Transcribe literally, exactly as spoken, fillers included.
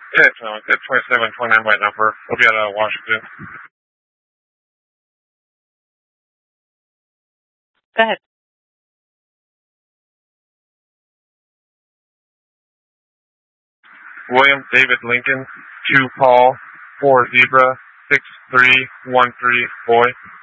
Yeah, it's, uh, it's twenty-seven twenty-nine by number. It'll be out of Washington. Go ahead. William David Lincoln, two Paul, four Zebra, six three one three boy.